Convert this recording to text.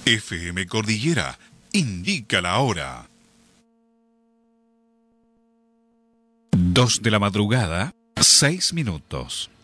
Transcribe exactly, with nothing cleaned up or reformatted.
F M Cordillera indica la hora. Dos de la madrugada, seis minutos.